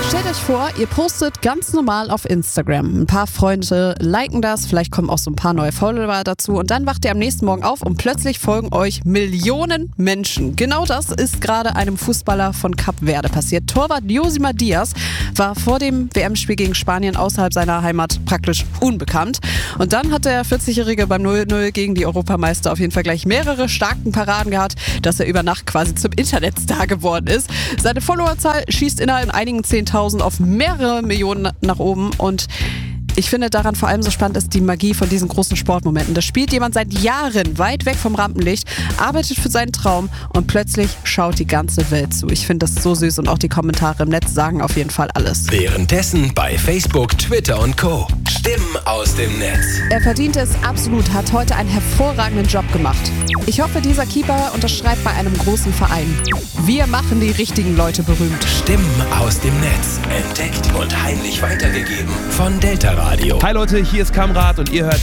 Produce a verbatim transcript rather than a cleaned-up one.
Stellt euch vor, ihr postet ganz normal auf Instagram. Ein paar Freunde liken das, vielleicht kommen auch so ein paar neue Follower dazu und dann wacht ihr am nächsten Morgen auf und plötzlich folgen euch Millionen Menschen. Genau das ist gerade einem Fußballer von Kap Verde passiert. Torwart Josimar Diaz war vor dem W M-Spiel gegen Spanien außerhalb seiner Heimat praktisch unbekannt. Und dann hat der vierzigjährige beim null null gegen die Europameister auf jeden Fall gleich mehrere starken Paraden gehabt, dass er über Nacht quasi zum Internetstar geworden ist. Seine Followerzahl schießt innerhalb einigen zehntausend auf mehrere Millionen nach oben und ich finde daran vor allem so spannend ist die Magie von diesen großen Sportmomenten. Da spielt jemand seit Jahren weit weg vom Rampenlicht, arbeitet für seinen Traum und plötzlich schaut die ganze Welt zu. Ich finde das so süß und auch die Kommentare im Netz sagen auf jeden Fall alles. Währenddessen bei Facebook, Twitter und Co. Stimmen aus dem Netz. Er verdient es absolut, hat heute einen hervorragenden Job gemacht. Ich hoffe, dieser Keeper unterschreibt bei einem großen Verein. Wir machen die richtigen Leute berühmt. Stimmen aus dem Netz. Entdeckt und heimlich weitergegeben von Delta Radio. Hi Leute, hier ist Kamrat und ihr hört